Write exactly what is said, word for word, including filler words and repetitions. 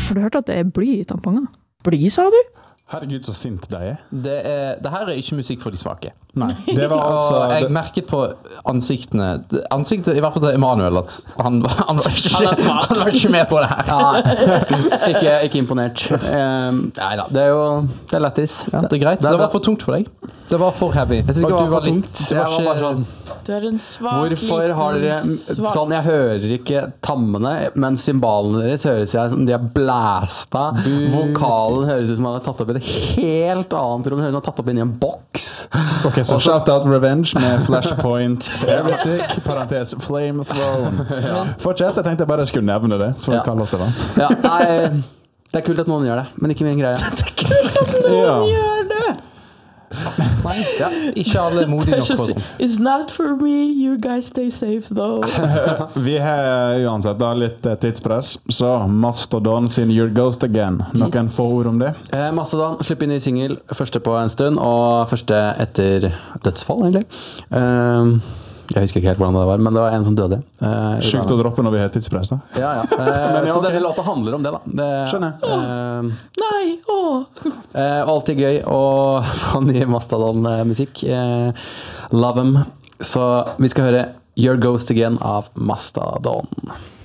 Har du hørt at det er bly i tamponger? Bly, sa du? Herregud, så sint de er. Det, er, det her er ikke musikk for de svake. Nei, det var altså... Og jeg det... merket på ansiktene, ansiktet i hvert fall til Emanuel, at han, han, var, ikke, Han er svak. han var ikke med på det her. Ja, ikke, ikke imponert. Um, nei da, det er jo det er lettis. Ja, det er greit. Det, det var for tungt for deg. Det var for heavy. Jeg synes ikke Og det du var for litt- tungt. Du Jeg var var ikke... bare sånn, Du er en svak hvorfor har dere svak. sånn, jeg hører ikke tammene, men symbalene deres høres jeg som de er blæsta. Vokalen høres ut som man har tatt opp i et helt annet rom. Høres ut som man har tatt opp inn i en boks. Ok, så shout out Revenge med Flashpoint, Heretic, parentes, Flame Throne. Ja. Fortsett, jeg tenkte jeg bare skulle nevne det, så Ja. vi kan låte det. Ja, nei, det er kult at noen gjør det, men ikke min greie. Ja. Nei, ja. Ikke alle er modige nok for det. It's not for me, you guys stay safe though. Vi har uansett da litt eh, tidspress, så Mastodon sin Your Ghost Again. Noen få ord om det? Eh, Mastodon, slipp inn i single, første på en stund, og første etter dødsfall, egentlig. Eh, jeg husker ikke helt hvordan det var, men det var en som døde. Eh, Sjukt å droppe når vi har tidspress da. Ja, ja. Eh, Men ja, så ok. denne låta handler om det, da. Det, Skjønner. Eh, Nei, åh. eh, alltid gøy å få ny Mastodon-musikk. Eh, love 'em. Så vi skal høre Your Ghost Again av Mastodon.